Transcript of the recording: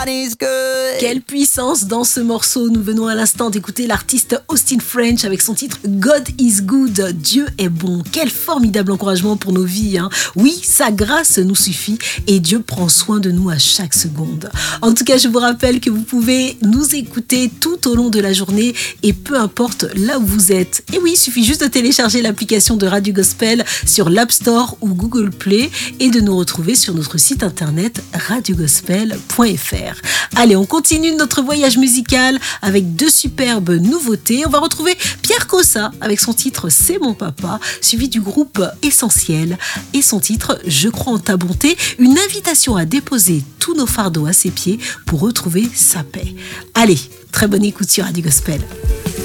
Quelle puissance dans ce morceau. Nous venons à l'instant d'écouter l'artiste Austin French avec son titre God is Good, Dieu est bon. Quel formidable encouragement pour nos vies, hein. Oui, sa grâce nous suffit et Dieu prend soin de nous à chaque seconde. En tout cas, je vous rappelle que vous pouvez nous écouter tout au long de la journée et peu importe là où vous êtes. Et oui, il suffit juste de télécharger l'application de Radio Gospel sur l'App Store ou Google Play et de nous retrouver sur notre site internet radiogospel.fr. Allez, on continue notre voyage musical avec deux superbes nouveautés. On va retrouver Pierre Cossa avec son titre C'est mon papa, suivi du groupe Essentiel et son titre Je crois en ta bonté, une invitation à déposer tous nos fardeaux à ses pieds pour retrouver sa paix. Allez, très bonne écoute sur Radio Gospel.